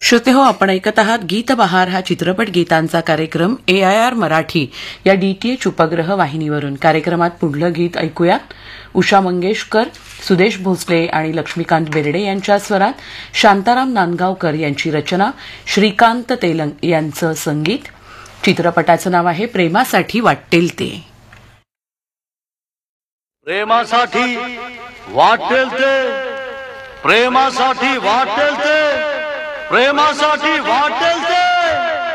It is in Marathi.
श्रोतेहो, आपण ऐकत आहात गीत बहार हा चित्रपट गीतांचा कार्यक्रम AIR मराठी या DTH उपग्रह वाहिनीवरून. कार्यक्रमात पुढलं गीत ऐकूयात. उषा मंगेशकर, सुदेश भोसले आणि लक्ष्मीकांत बेर्डे यांच्या स्वरात, शांताराम नांदगावकर यांची रचना, श्रीकांत तेलंग यांचं संगीत. चित्रपटाचं नाव आहे प्रेमासाठी वाटेल ते. प्रेमासाठी वाटेल ते, प्रेमासाठी वाटेल ते, प्रेमासाठी वाटेल ते.